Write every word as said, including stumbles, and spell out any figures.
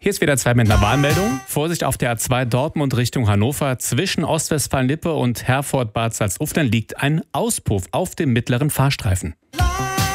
Hier ist wieder zwei mit einer Warnmeldung. Vorsicht auf der A zwei Dortmund Richtung Hannover. Zwischen Ostwestfalen-Lippe und Herford-Bad Salzuflen liegt ein Auspuff auf dem mittleren Fahrstreifen.